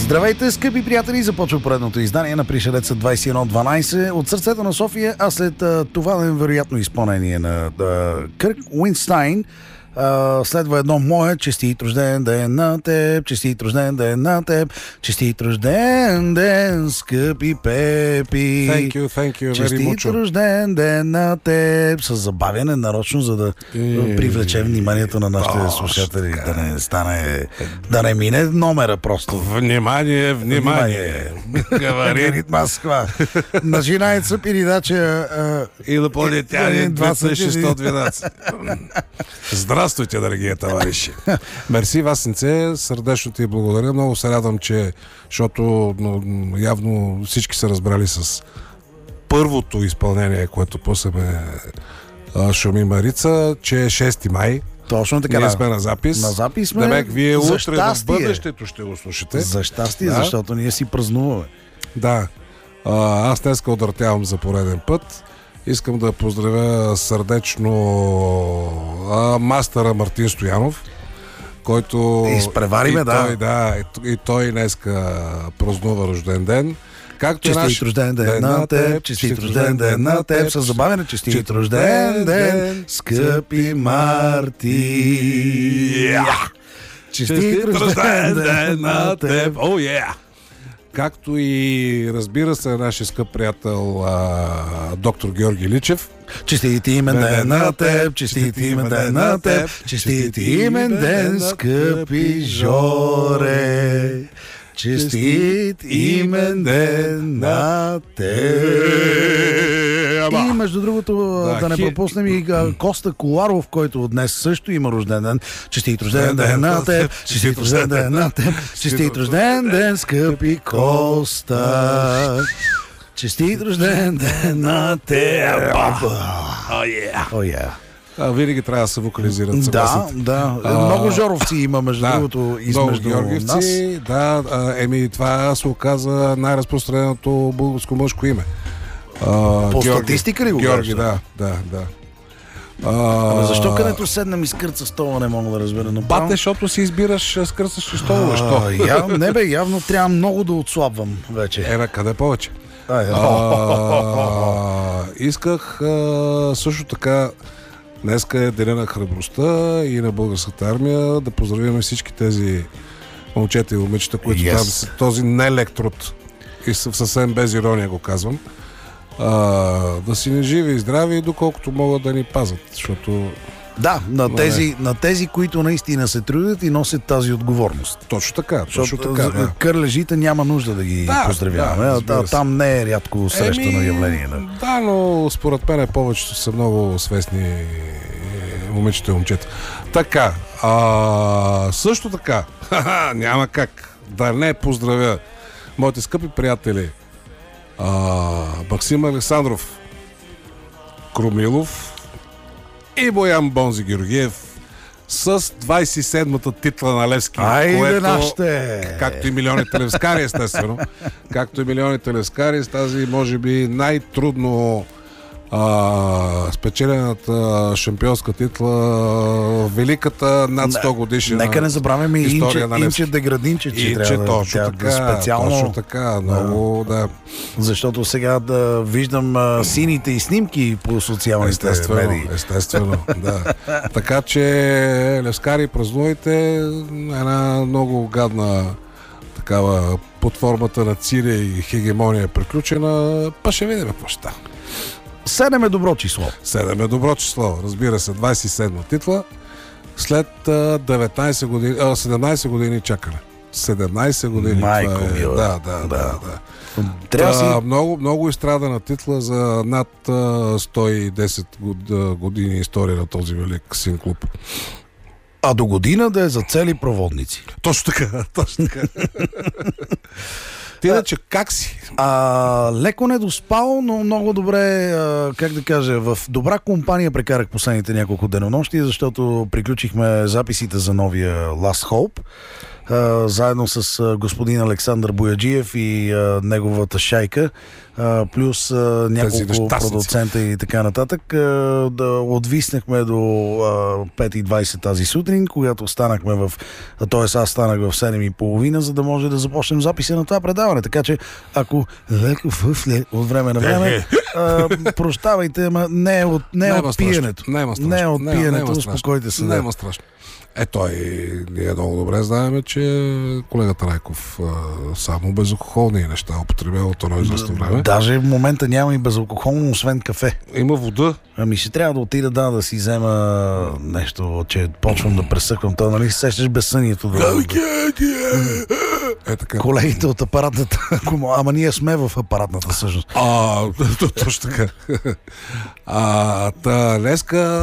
Здравейте, скъпи приятели! Започва поредното издание на Пришелеца 2112 от сърцето на София, а след това невероятно изпълнение на Кърк Уинстайн следва едно мое: честит рожден ден на теб, честит рожден ден на теб, честит рожден ден, скъпи Пепи. Thank you честит рожден ден на теб. С забавяне нарочно, за да привлечем вниманието на нашите слушатели, да не стане, да не мине номера просто. Внимание! Говорит Москва. Начинается передача Инопланетянин 2612. Здравствуйте, дорогие товарищи! Мерси, Васенце, сърдечно ти благодаря. Много се радвам, защото явно всички са разбрали с първото изпълнение, което после ме шуми Марица, че е 6 май. Точно така. Ние сме на запис. На запис сме. Демек, вие утре в щастие. бъдещето ще го слушате. За щастие, да. защото ние си празнуваме. Да. Аз днеска удъртявам за пореден път. Искам да поздравя сърдечно мастера Мартин Стоянов, който изпревариме, и той днеска празнува рожден ден. Честит рожден ден на теб, честит рожден ден на теб, с забавяне: честит рожден ден, скъпи Марти. Честит рожден ден на теб. Както и, разбира се, нашия скъп приятел доктор Георги Личев. Честит имен ден на теб, честит имен ден на теб, честит имен ден, скъпи Жоре. Честит имен ден на теб. И между другото, да не пропуснем и Коста Коларов, който днес също има рожден ден. Честит рожден ден на теб, честит рожден ден на теб, честит рожден ден, скъпи Коста. Честит рожден ден на теб. Винаги трябва да се вокализират съгласите. Да. Много жоровци има, между другото, измежду нас. Това се оказа най-разпространеното българско мъжко име. По статистика ли го Георги, кажа? да. Защо където седнем и скърца стола, не мога да разбера. Бате, защото си избираш скърцащи столове. Явно трябва много да отслабвам вече. Къде повече? Исках също така, днеска е деня на храбростта и на българската армия, да поздравим всички тези момчета и момичета, които там са този нелек труд. И съвсем без ирония го казвам. Да си не живи и здрави, доколкото могат да ни пазят, защото... Да, на тези, които наистина се трудят и носят тази отговорност. Точно така. Кърлежите няма нужда да ги поздравяваме. Там не е рядко срещано явление. Да, но според мен повечето са много свестни момичета и момчета. Така, също така, няма как да не поздравя моите скъпи приятели Максим Александров Крумилов и Боян Бонзи Георгиев с 27-та титла на Левски. Както и милионите левскари, естествено. Както и милионите левскари с тази, може би, най-трудно спечелената шампионска титла, великата над 100 годишна. Нека не забравяме и Инче Деградинче, че трябва специално. Точно така, много, да. Защото сега да виждам сините и снимки по социалните медии. Естествено, да. Така че, левскари, празнувайте, една много гадна такава под формата на циря и хегемония приключена, па ще видим какво ще. 7 е добро число. 7 е добро число, разбира се, 27 титла след 17 години чакане. 17 години. Майко мила. Да. Много изстрадана титла за над 110 години история на този велик син клуб. А до година да е за цели проводници. Точно така. Ти иначе как си? Леко недоспал, но много добре, как да кажа, в добра компания прекарах последните няколко денонощи, защото приключихме записите за новия Last Hope. заедно с господин Александър Бояджиев и неговата шайка, плюс няколко продуцента и така нататък. Да отвиснахме до 5:20 тази сутрин, когато станахме т.е. аз станах в 7:30, за да може да започнем записи на това предаване. Така че, ако леко фъфле от време на време, прощавайте, ама не е от пиенето. Не е от пиенето, успокойте се. Няма страшно. Ние много добре знаем, че колегата Райков само безалкохолни неща употребява от едно известно време. Даже в момента няма и безалкохолно, освен кафе. Има вода. Ами ще трябва да отида да си взема нещо, че почвам да пресъквам. Това, нали, сещаш безсънието. Колегите от апаратната. Ама ние сме в апаратната всъщност. Точно така. Днеска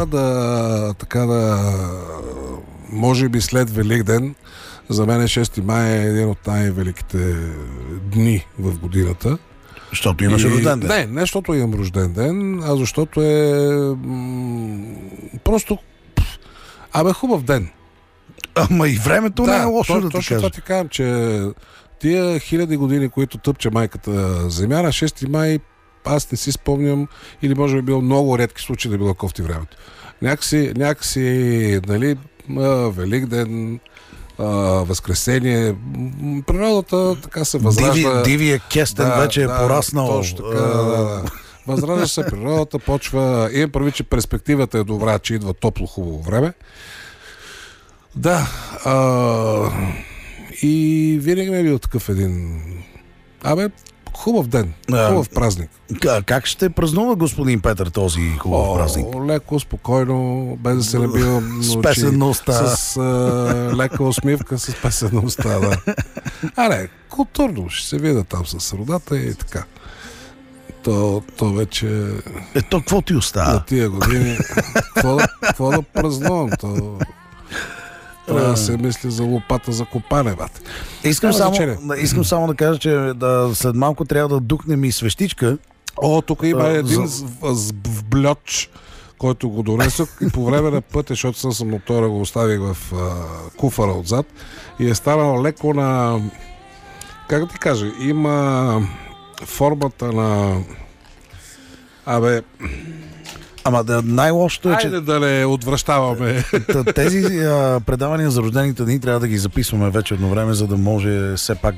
може би след Великден, за мен 6 май е един от най-великите дни в годината. Защото имаш рожден ден? Не, защото имам рожден ден, а защото е просто хубав ден. Ама и времето не е лошо да ти кажа. Точно ти казвам, че тия хиляди години, които тъпче майката земя, на 6 май аз не си спомням, или може би било много редки случаи да било кофти времето. Някакси, нали, Великден, Възкресение, природата така се възражда. Дивия кестен вече е пораснал. Точно така, възражда се природата, почва. Имам прави, че перспективата е добра, че идва топло, хубаво време. И винаги ми е бил такъв един хубав ден, хубав празник. Как ще празнува господин Петър този хубав празник? Леко, спокойно, без да се набивам с песенна уста. С лека усмивка, с песенна уста, да. Културно ще се видя там с родата и така. То вече... Какво ти остава? На тия години, какво да празнувам? Трябва да се мисли за лопата за копане, бате. Искам само да кажа, че след малко трябва да духнем и свещичка. Тук има един бльоч, който го донесох и по време на пътя, защото съм мотора, го оставих в куфара отзад и е станал леко на... Как да ти кажа? Има формата на... Ама най-лошото е, че... Айде да не отвръщаваме. Тези предавания за рождените дни трябва да ги записваме вече едно време, за да може все пак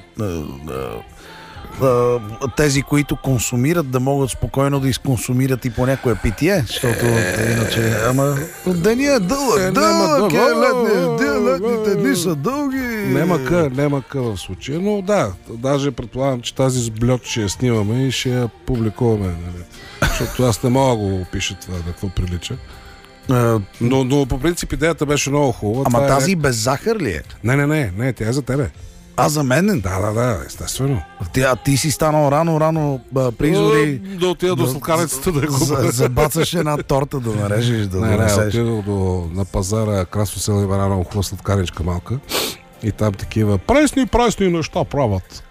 тези, които консумират, да могат спокойно да изконсумират и по някое питие, защото иначе... Ама деня е дълъг, летните дни са дълги. Няма къ в случая, но даже предполагам, че тази с бльот ще я снимаме и ще я публикуваме, нали? Защото аз не мога да го опиша това, на какво прилича. Но по принцип идеята беше много хубава. Ама тази без захар ли е? Не, тя е за тебе. За мен? Да, естествено. Ти си станал рано призори. Да отида до сладкарницата да го забацаш една торта да нарежеш, да донесеш. Отидох на пазара, Красно село има една много хубава сладкарничка малка. И там такива пресни неща правят.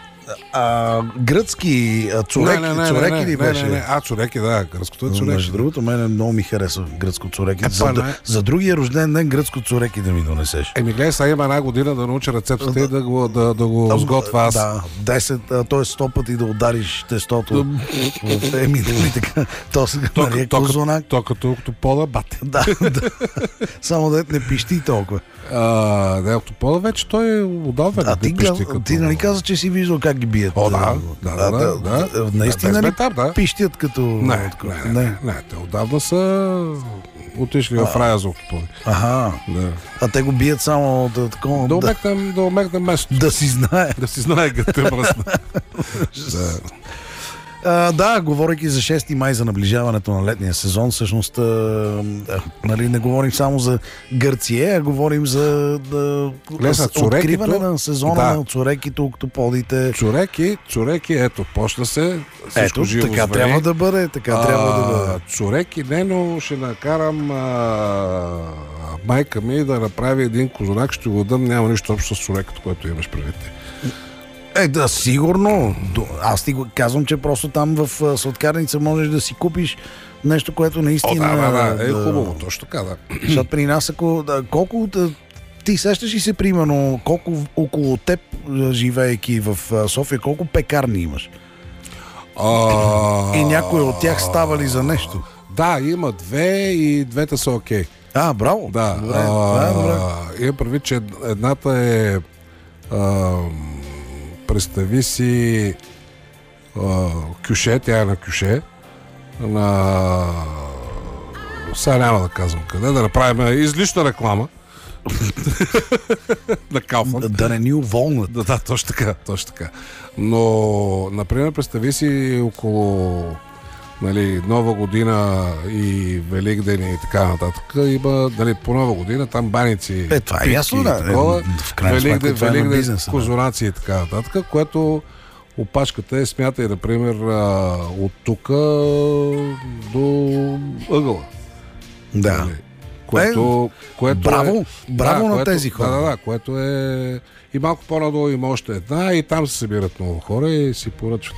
Гръцки цуреки ли беше? Цуреки, да, гръцкото е цуреки. Между другото, мене много ми харесва гръцко цуреки. За другия рожден ден гръцко цуреки да ми донесеш. Гледай, сега има една година да науча рецептите и да го сготвя аз. Да, 10, т.е. 100 пъти да удариш тестото в така. То като пода бате. Да, само да не пищи толкова. Октопода вече той е удобен. Ти нали каза, че си виждал как ги бият? Да. Наистина ли пищят като... Не, те отдавна са отишли в рая за октоподи. А те го бият само да омекнем место. Да си знае. Да си знае като е мръсна. Говорейки за 6 май, за наближаването на летния сезон, всъщност не говорим само за Гърция, а говорим за откриване на сезона на цуреките, октоподите. Цуреки, ето, почна се. Ето, така трябва да бъде. Цуреки, но ще накарам майка ми да направи един козунак, ще го дам, няма нищо общо с цуреката, което имаш предвид. Сигурно. Аз ти го казвам, че просто там в сладкарница можеш да си купиш нещо, което наистина... Хубаво, точно така, да. Защото при нас, колко Ти сещаш ли си, примерно, колко около теб, живеейки в София, колко пекарни имаш? И някой от тях става ли за нещо? Да, има две и двете са окей. Браво. Да. Добре. Има предвид, че едната е представи си кюше, тя е на кюше. Сега няма да казвам къде, да направим излишна реклама. На Kaufland. Да не ни уволнат. Да, точно така. Но, например, представи си около Нова година и Великден и така нататък. Има по Нова година там баници. Това е ясно, да. В крайна сметка това е на бизнеса. Козунаци и така нататък, което опашката е, смятай, например, от тук до ъгъла. Да. Което браво на тези хора. Да, което е и малко по-надолу има още една и там се събират много хора и си поръчват.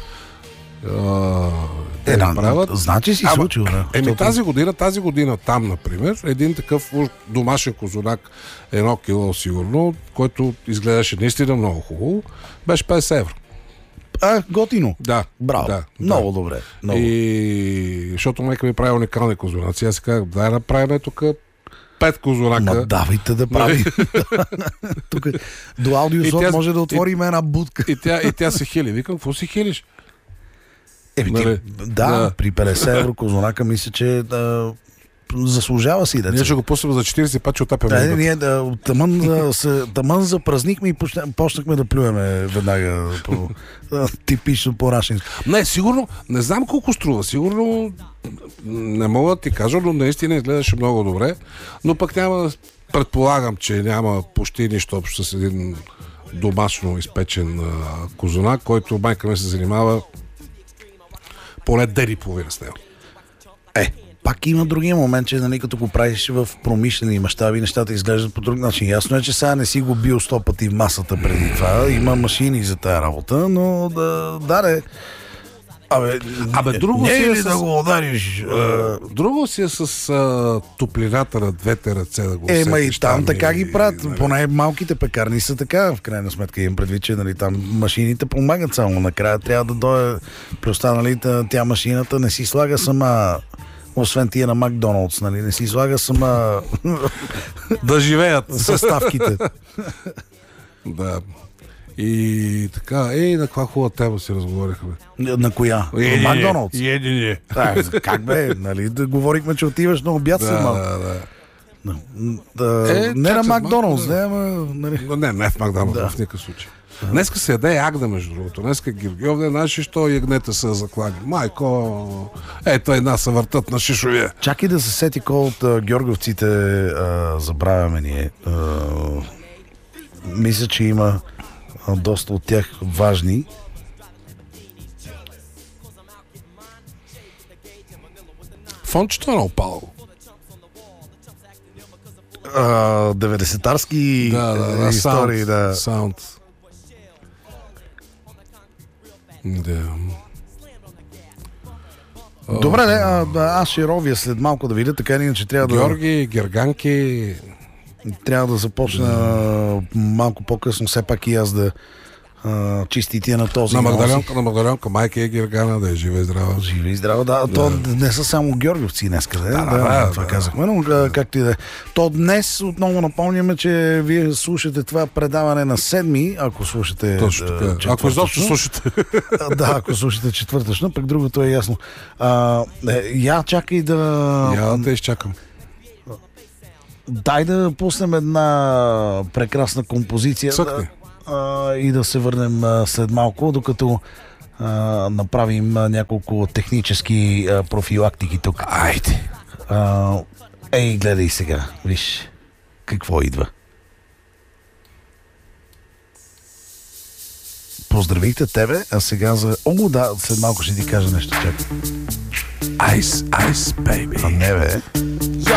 Значи си случило, да. Тази година там, например, един такъв домашен козунак, 1 кило сигурно, който изгледаше наистина много хубаво, беше 50 евро. Готино. Да. Браво. Да, много добре. Много. И защото майка ми прави уникални козунаци, аз си казах, дай направим тук 5 козунака. Давайте да правим. Тук до аудиослот може да отворим една будка. И тя се хили. Викам, какво си хилиш? При 50 евро козунака мисля, че заслужава си. Ние ще го пуснем за 40 път, че отапяме. Ние тъмън запразнихме и почнахме да плюеме веднага типично по-рашински. Не, сигурно, не знам колко струва. Сигурно не мога да ти кажа, но наистина изгледаше много добре. Но пък предполагам, че няма почти нищо общо с един домашно изпечен козунак, който майка ми се занимава поне ден и половина с него. Пак има другия момент, че като го правиш в промишлени мащаби, нещата изглеждат по друг начин. Ясно е, че сега не си го бил 100 пъти в масата преди това. Има машини за тая работа, но друго си е да го удариш. Друго си е с топлината на двете ръце да го усетиш. И там така ги правят. Поне малките пекарни са така. В крайна сметка имам предвид, че там машините помагат само. Накрая трябва да дойде тя машината не си слага сама. Освен тия на Макдоналдс, не си слага сама да живеят съставките. Да. И така, на каква хубава тема си разговорихме? На коя? Макдоналдс? Как бе? Да говорихме, че отиваш на обяд след малко. Не на Макдоналдс, не в Макдоналдс, в никакъв случай. Днеска се яде ягда, между другото. Днеска Гиргьов не знаеш, що ягнета са заклани. Майко, ето една са въртат на шишовия. Чакай да се сети кой от георговците забравяме ние. Мисля, че има доста от тях важни. Фончето е на опало. 90-тарски истории. Саунд. Да. Добре, аз ще ровя след малко да видя, така иначе трябва Георги, Герганки. Трябва да започна малко по-късно, все пак и аз да чисти тия на този. На Магдалянка, майка е Гергана, да е жива и здрава. Жива и здрава, да. То не са само георгиевци днеска, това казахме, но както и да е. То днес отново напомняме, че вие слушате това предаване на 7, ако слушате. Точно така. Ако изобщо слушате. Ако слушате четвъртъчно, пък другото е ясно. Чакай да... да изчакам. Дай да пуснем една прекрасна композиция. И да се върнем след малко, докато направим няколко технически профилактики тук. Айде! Гледай сега, виж какво идва. Поздравихте тебе, а сега след малко ще ти кажа нещо. Чакай. Ice, baby. Не бе.